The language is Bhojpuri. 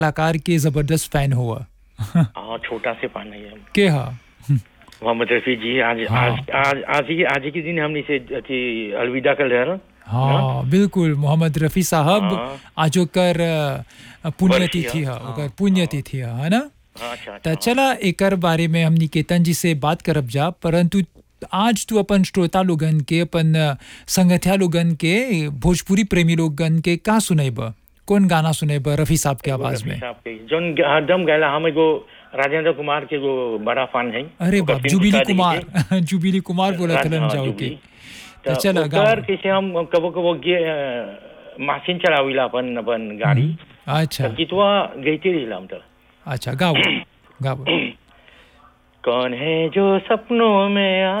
कलाकार के जबरदस्त फैन हुआ। हाँ, छोटा से पान है हम। के हा मोहम्मद रफी जी आज हाँ। आज के दिन हमने से अलविदा कर रहे हैं। हाँ बिल्कुल, मोहम्मद रफी साहब हाँ। आज ओकर पुण्यतिथि है, हाँ, ओकर पुण्यतिथि है ना। हाँ, अच्छा त अच्छा। चला एकर बारे में हम निकेतन जी से बात करब जा, परंतु आज तू अपन श्रोता लोगन के, अपन संगठिया लोगन के, भोजपुरी प्रेमी लोगन के का सुनेब, कौन गाना सुनेब रफी साहब के आवाज में? साहब के जोन हरदम गैला हम एगो राजेंद्र कुमार के एगो बड़ा फैन है। अरे बाप, जुबिली कुमार जुबिली कुमार बोला थलन हाँ, जाओ के। जुबिली। त चला ओकर कैसे हम कबो कबो मशीन चलाविला अपन अपन गाड़ी। अच्छा गीतवा गईते रहिला हम तो। अच्छा गाओ गाओ। कौन है जो सपनों में